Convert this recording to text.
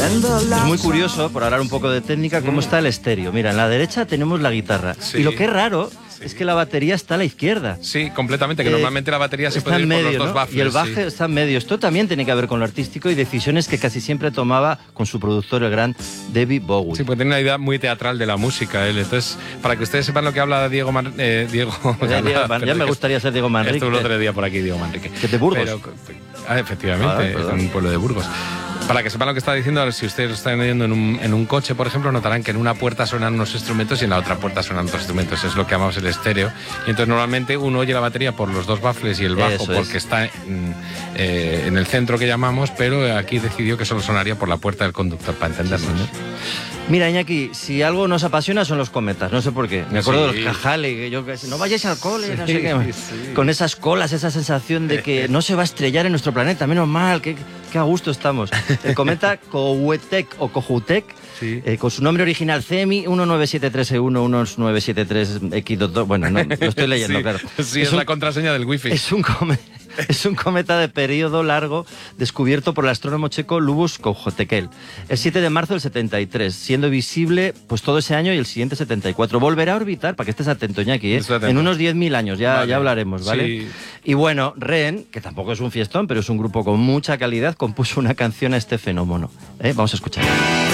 Es muy curioso, por hablar un poco de técnica, cómo está el estéreo. Mira, en la derecha tenemos la guitarra. Sí. Y lo que es raro es que la batería está a la izquierda. Sí, completamente, que normalmente la batería se puede ir por los dos baffles. Y el baje está en medio. Esto también tiene que ver con lo artístico y decisiones que casi siempre tomaba con su productor, el gran David Bowie. Sí, porque tiene una idea muy teatral de la música él. Entonces, para que ustedes sepan lo que habla Diego ya me gustaría ser Diego Manrique. Estuvo el otro día por aquí, Diego Manrique. Que de Burgos. Efectivamente, es un pueblo de Burgos. Para que sepan lo que está diciendo, si ustedes lo están oyendo en un coche, por ejemplo, notarán que en una puerta suenan unos instrumentos y en la otra puerta suenan otros instrumentos. Es lo que llamamos el estéreo. Y entonces normalmente uno oye la batería por los dos baffles y el bajo porque está en el centro que llamamos, pero aquí decidió que solo sonaría por la puerta del conductor, para entendernos. Sí, mira, Iñaki, si algo nos apasiona son los cometas, no sé por qué. Me acuerdo de los Cajales, que yo no vayáis al cole, no sé qué. Sí. Con esas colas, esa sensación de que no se va a estrellar en nuestro planeta, menos mal, qué a gusto estamos. El cometa Kohoutek o Kohoutek, sí. Con su nombre original CMI 1973E11973X22, bueno, no lo estoy leyendo, sí, claro. Sí, es la contraseña del wifi. Es un cometa de periodo largo descubierto por el astrónomo checo Lubos Kohoutek el 7 de marzo del 73, siendo visible pues todo ese año y el siguiente 74. Volverá a orbitar, para que estés atento, Iñaki, en unos 10.000 años, ya hablaremos, ¿vale? Sí. Y bueno, Ren, que tampoco es un fiestón, pero es un grupo con mucha calidad, compuso una canción a este fenómeno. Vamos a escuchar.